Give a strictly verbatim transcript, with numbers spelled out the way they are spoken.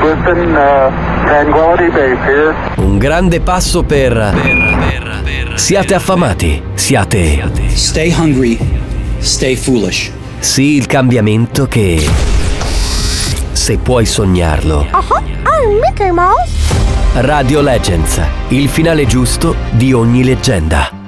Listen, uh, Tranquility Base here. Un grande passo per... per, per, per siate affamati, siate... Stay hungry, stay foolish. Sì, il cambiamento che... se puoi sognarlo. Uh-huh. I'm Mickey Mouse. Radio Legends, il finale giusto di ogni leggenda.